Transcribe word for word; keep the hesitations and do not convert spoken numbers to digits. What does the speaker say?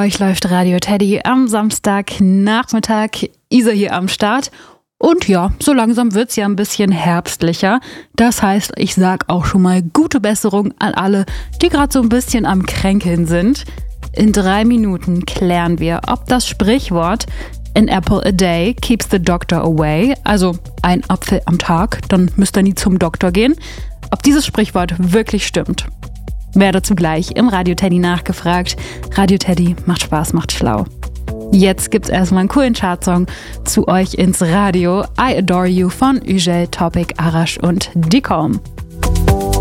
euch läuft Radio Teddy am Samstagnachmittag. Isa hier am Start. Und ja, so langsam wird's ja ein bisschen herbstlicher. Das heißt, ich sag auch schon mal gute Besserung an alle, die gerade so ein bisschen am Kränkeln sind. In drei Minuten klären wir, ob das Sprichwort "An apple a day keeps the doctor away", also ein Apfel am Tag, dann müsst ihr nie zum Doktor gehen, ob dieses Sprichwort wirklich stimmt. Wer dazu gleich im Radio Teddy nachgefragt. Radio Teddy macht Spaß, macht schlau. Jetzt gibt's erstmal einen coolen Chartsong zu euch ins Radio. I Adore You von Ugel, Topic, Arash und Dicom.